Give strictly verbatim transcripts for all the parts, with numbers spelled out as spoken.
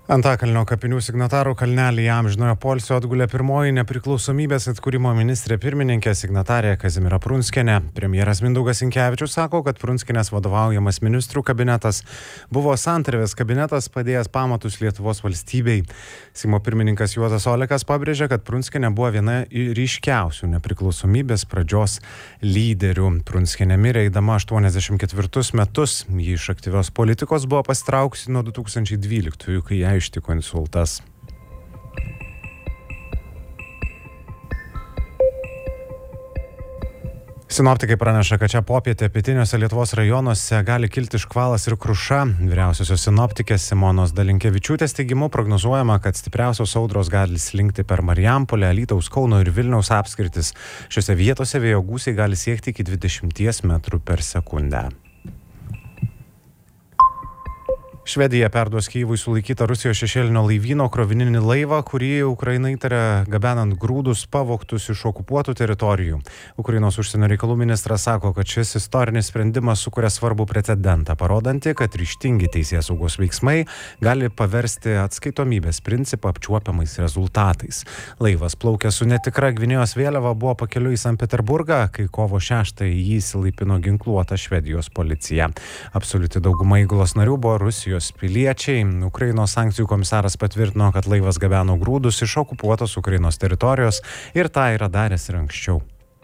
Antakalnio kapinių signatarų kalnelyje amžinojo poilsio atgulė pirmoji nepriklausomybės atkūrimo ministrė pirmininkė signatarė Kazimiera Prunskienė. Premjeras Mindaugas Sinkevičius sako, kad Prunskienės vadovaujamas ministrų kabinetas buvo santarvės kabinetas padėjęs pamatus Lietuvos valstybei. Seimo pirmininkas Juozas Olekas pabrėžė, kad Prunskienė buvo viena ryškiausių nepriklausomybės pradžios lyderių. Prunskienė mirė eidama aštuoniasdešimt ketvirtus metus. Ji iš aktyvios politikos buvo pasitraukusi nuo du tūkstančiai dvyliktųjų, kai ją ištiko insultas. Sinoptikai praneša, kad šią popietę pietiniuose Lietuvos rajonuose gali kilti škvalas ir kruša. Vyriausiosios sinoptikės Simonos Dalinkevičiūtės teigimu prognozuojama, kad stipriausios audros gali slinkti per Marijampolę, Alytaus, Kauno ir Vilniaus apskritis. Šiose vietose vėjo gūsiai gali siekti iki dvidešimties metrų per sekundę. Švedija perduos Kyjivui sulaikytą Rusijos šešėlinio laivyno krovininį laivą, kurį Ukraina įtaria gabenant grūdus pavogtus iš okupuotų teritorijų. Ukrainos užsienio reikalų ministras sako, kad šis istorinis sprendimas sukuria svarbų precedentą, parodantį, kad ryžtingi teisėsaugos veiksmai gali paversti atskaitomybės principą apčiuopiamais rezultatais. Laivas plaukė su netikra Gvinėjos vėliava, buvo pakeliui į Sankt Peterburgą, kai kovo šeštąją jį įsilaipino ginkluota Švedijos policija. Absoliuti dauguma įgulos narių buvo Rusijos piliečiai. Ukrainos sankcijų komisaras patvirtino, kad laivas gabeno grūdus iš okupuotos Ukrainos teritorijos ir tą yra daręs ir anksčiau.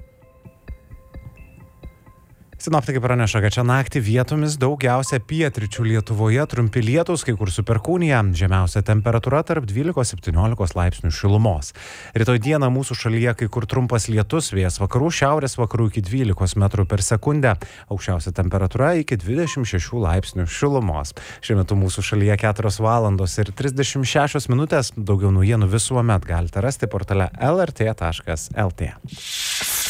Sinoptikai praneša, kad šią naktį vietomis daugiausia pietryčių Lietuvoje trumpi lietūs, kai kur su perkūnija, žemiausia temperatūra tarp dvylikos septyniolikos laipsnių šilumos. Rytoj dieną mūsų šalyje kai kur trumpas lietus, vėjas vakarų, šiaurės vakarų iki dvylikos metrų per sekundę, aukščiausia temperatūra iki dvidešimt šešių laipsnių šilumos. Šiuo metu mūsų šalyje keturios valandos ir trisdešimt šešios minutės, daugiau naujienų visuomet galite rasti portale el er tė taškas el tė.